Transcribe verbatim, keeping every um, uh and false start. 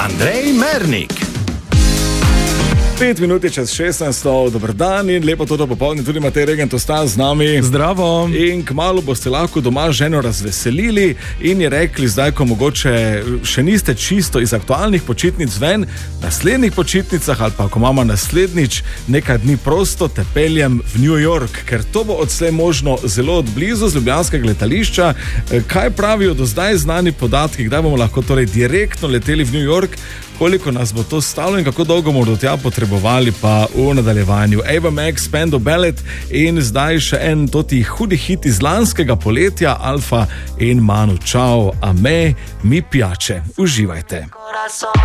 Andrej Mernik. Pet minut je čez šestnajsto, dober dan in lepo to popoldne, tudi Matej Regent ostaja z nami. Zdravo. In kmalu boste lahko doma ženo razveselili in je rekli zdaj, ko mogoče še niste čisto iz aktualnih počitnic ven, naslednjih počitnicah ali pa ko mama naslednjič nekaj dni prosto, te peljem v New York, ker to bo odslej možno zelo odblizu z ljubljanskega letališča. Kaj pravijo do zdaj znani podatki, kdaj bomo lahko torej direktno leteli v New York, koliko nas bo to stalo in kako dolgo bomo do tja potrebovali, pa v nadaljevanju Ava Max, Spandau Ballet in zdaj še en toti hudi hit iz lanskega poletja, Alfa in Manu Chao, a me mi piace. Uživajte.